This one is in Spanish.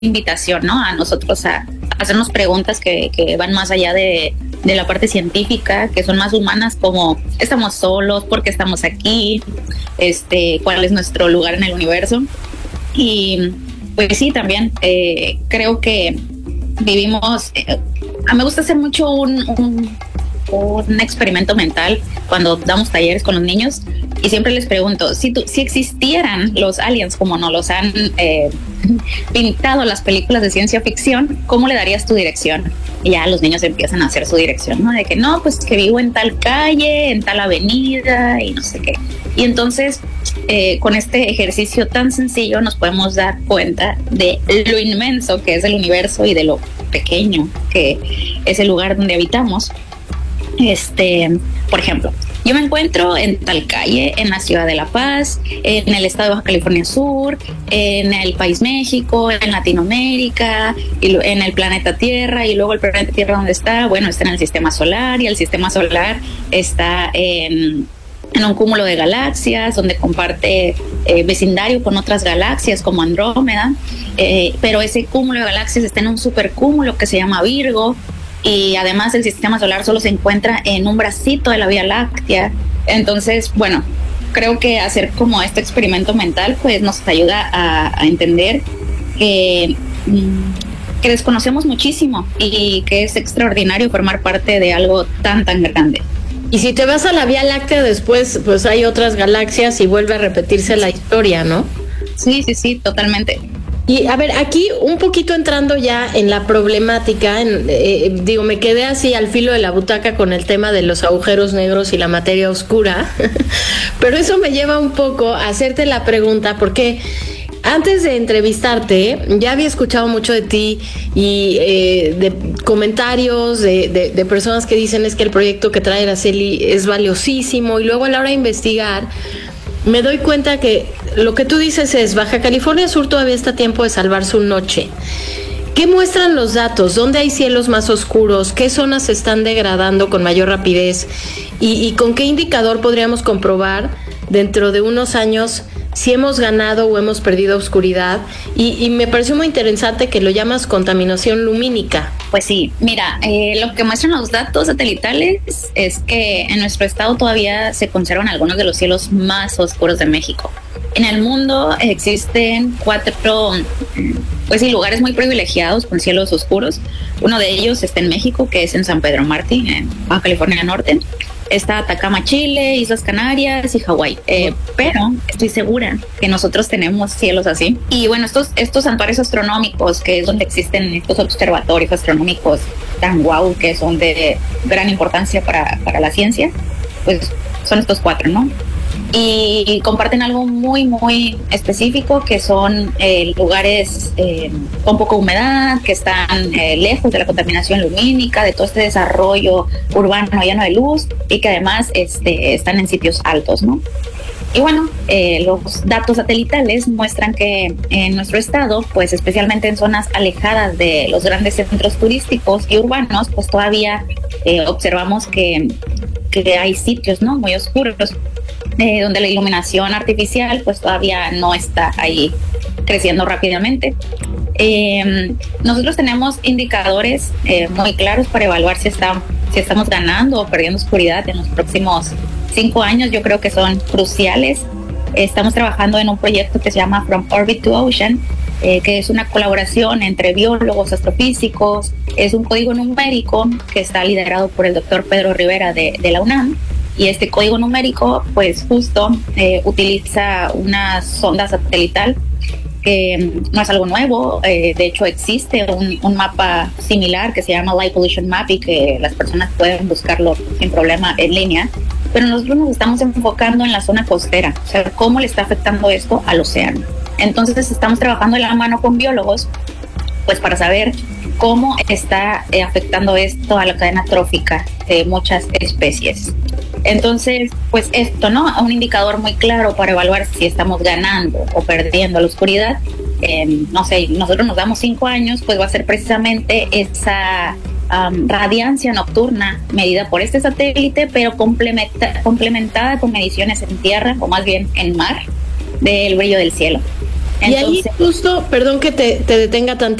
invitación, ¿no? A nosotros a hacernos preguntas que van más allá de la parte científica, que son más humanas, como ¿estamos solos? ¿Por qué estamos aquí? ¿Cuál es nuestro lugar en el universo? Y pues sí, también creo que vivimos... me gusta hacer mucho un experimento mental cuando damos talleres con los niños, y siempre les pregunto, si existieran los aliens como nos los han pintado las películas de ciencia ficción, ¿cómo le darías tu dirección? Y ya los niños empiezan a hacer su dirección, ¿no? De que no, pues que vivo en tal calle, en tal avenida y no sé qué. Y entonces con este ejercicio tan sencillo nos podemos dar cuenta de lo inmenso que es el universo y de lo pequeño que es el lugar donde habitamos. Por ejemplo, yo me encuentro en tal calle, en la ciudad de La Paz, en el estado de Baja California Sur, en el país México, en Latinoamérica, y en el planeta Tierra. Y luego el planeta Tierra, ¿dónde está? Bueno, está en el sistema solar, y el sistema solar está en un cúmulo de galaxias donde comparte vecindario con otras galaxias como Andrómeda, pero ese cúmulo de galaxias está en un supercúmulo que se llama Virgo. Y además el sistema solar solo se encuentra en un bracito de la Vía Láctea. Entonces, bueno, creo que hacer como este experimento mental pues nos ayuda a entender que desconocemos muchísimo y que es extraordinario formar parte de algo tan grande. Y si te vas a la Vía Láctea después, pues hay otras galaxias y vuelve a repetirse la historia, ¿no? Sí, totalmente. Y a ver, aquí un poquito entrando ya en la problemática, me quedé así al filo de la butaca con el tema de los agujeros negros y la materia oscura, pero eso me lleva un poco a hacerte la pregunta, porque antes de entrevistarte ya había escuchado mucho de ti y de comentarios de personas que dicen es que el proyecto que trae Araceli es valiosísimo, y luego a la hora de investigar me doy cuenta que lo que tú dices es Baja California Sur todavía está a tiempo de salvar su noche. ¿Qué muestran los datos? ¿Dónde hay cielos más oscuros? ¿Qué zonas se están degradando con mayor rapidez? ¿Y con qué indicador podríamos comprobar dentro de unos años si hemos ganado o hemos perdido oscuridad? Y me pareció muy interesante que lo llamas contaminación lumínica. Pues sí, mira, lo que muestran los datos satelitales es que en nuestro estado todavía se conservan algunos de los cielos más oscuros de México. En el mundo existen 4 lugares muy privilegiados con cielos oscuros. Uno de ellos está en México, que es en San Pedro Martín, en Baja California Norte. Está Atacama, Chile, Islas Canarias y Hawái. Pero estoy segura que nosotros tenemos cielos así. Y bueno, estos santuarios astronómicos, que es donde existen estos observatorios astronómicos tan guau, que son de gran importancia para la ciencia, pues son estos 4, ¿no? Y comparten algo muy específico, que son lugares con poca humedad, que están lejos de la contaminación lumínica, de todo este desarrollo urbano lleno de luz, y que además están en sitios altos, ¿no? Y bueno, los datos satelitales muestran que en nuestro estado, pues especialmente en zonas alejadas de los grandes centros turísticos y urbanos, pues todavía observamos que hay sitios, ¿no?, muy oscuros, donde la iluminación artificial pues todavía no está ahí creciendo rápidamente. Nosotros tenemos indicadores muy claros para evaluar si estamos ganando o perdiendo oscuridad en los próximos 5 años. Yo creo que son cruciales. Estamos trabajando en un proyecto que se llama From Orbit to Ocean, que es una colaboración entre biólogos, astrofísicos. Es un código numérico que está liderado por el doctor Pedro Rivera de la UNAM. Y este código numérico, pues justo utiliza una sonda satelital que no es algo nuevo. De hecho, existe un mapa similar que se llama Light Pollution Map y que las personas pueden buscarlo sin problema en línea. Pero nosotros nos estamos enfocando en la zona costera, o sea, cómo le está afectando esto al océano. Entonces, estamos trabajando de la mano con biólogos, pues para saber cómo está afectando esto a la cadena trófica de muchas especies. Entonces, pues esto, ¿no? Un indicador muy claro para evaluar si estamos ganando o perdiendo la oscuridad. No sé, nosotros nos damos 5 años, pues va a ser precisamente esa radiancia nocturna medida por este satélite, pero complementada con mediciones en tierra, o más bien en mar, del brillo del cielo. Y ahí justo, perdón que te detenga tantito.